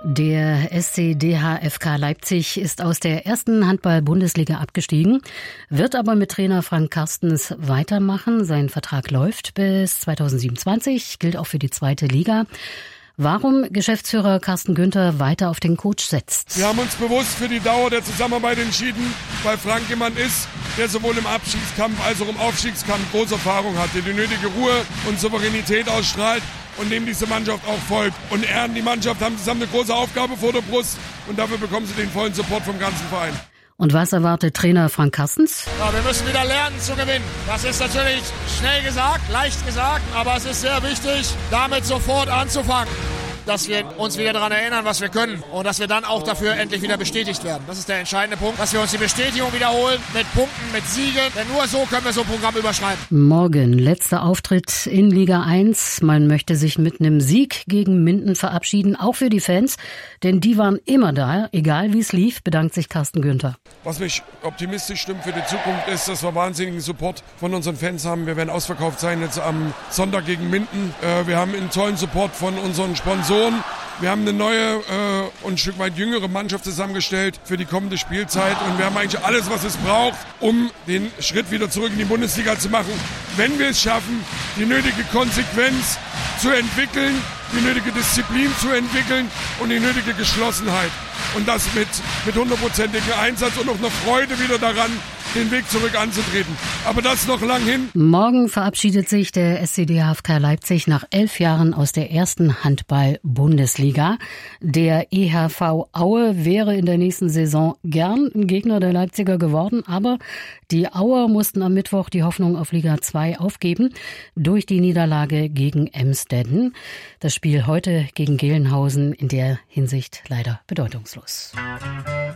Der SC DHFK Leipzig ist aus der ersten Handball-Bundesliga abgestiegen, wird aber mit Trainer Frank Carstens weitermachen. Sein Vertrag läuft bis 2027, gilt auch für die zweite Liga. Warum Geschäftsführer Carsten Günther weiter auf den Coach setzt? Wir haben uns bewusst für die Dauer der Zusammenarbeit entschieden, weil Frank jemand ist, der sowohl im Abstiegskampf als auch im Aufstiegskampf große Erfahrung hat, der die nötige Ruhe und Souveränität ausstrahlt und dem diese Mannschaft auch folgt. Und er und die Mannschaft haben zusammen eine große Aufgabe vor der Brust und dafür bekommen sie den vollen Support vom ganzen Verein. Und was erwartet Trainer Frank Carstens? Ja, wir müssen wieder lernen zu gewinnen. Das ist natürlich schnell gesagt, leicht gesagt, aber es ist sehr wichtig, damit sofort anzufangen. Dass wir uns wieder daran erinnern, was wir können und dass wir dann auch dafür endlich wieder bestätigt werden. Das ist der entscheidende Punkt, dass wir uns die Bestätigung wiederholen mit Punkten, mit Siegen, denn nur so können wir so ein Programm überschreiben. Morgen letzter Auftritt in Liga 1. Man möchte sich mit einem Sieg gegen Minden verabschieden, auch für die Fans, denn die waren immer da, egal wie es lief, bedankt sich Carsten Günther. Was mich optimistisch stimmt für die Zukunft ist, dass wir wahnsinnigen Support von unseren Fans haben. Wir werden ausverkauft sein jetzt am Sonntag gegen Minden. Wir haben einen tollen Support von unseren Sponsoren. Wir haben eine neue und ein Stück weit jüngere Mannschaft zusammengestellt für die kommende Spielzeit. Und wir haben eigentlich alles, was es braucht, um den Schritt wieder zurück in die Bundesliga zu machen. Wenn wir es schaffen, die nötige Konsequenz zu entwickeln, die nötige Disziplin zu entwickeln und die nötige Geschlossenheit. Und das mit 100%igem Einsatz und auch einer Freude wieder daran, den Weg zurück anzutreten. Aber das ist noch lang hin. Morgen verabschiedet sich der SC DHFK Leipzig nach 11 Jahren aus der ersten Handball-Bundesliga. Der EHV Aue wäre in der nächsten Saison gern ein Gegner der Leipziger geworden, aber die Auer mussten am Mittwoch die Hoffnung auf Liga 2 aufgeben durch die Niederlage gegen Emsdetten. Das Spiel heute gegen Gelnhausen in der Hinsicht leider bedeutungslos.